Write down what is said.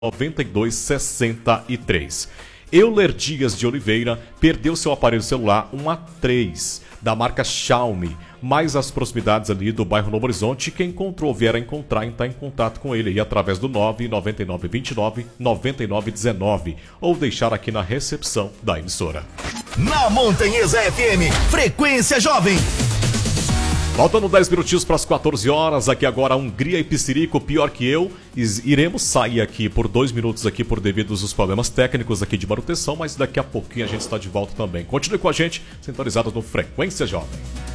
9263. Euler Dias de Oliveira perdeu seu aparelho celular, um A3, da marca Xiaomi, mais as proximidades ali do bairro Novo Horizonte. Quem encontrou, vier a encontrar, está em contato com ele aí através do 99929-9919 ou deixar aqui na recepção da emissora. Na Montanhesa FM, Frequência Jovem. Faltando 10 minutinhos para as 14 horas, aqui agora Hungria e Pissirico, pior que eu. Iremos sair aqui por 2 minutos aqui por devido aos problemas técnicos aqui de manutenção, mas daqui a pouquinho a gente está de volta também. Continue com a gente, sintonizados no Frequência Jovem.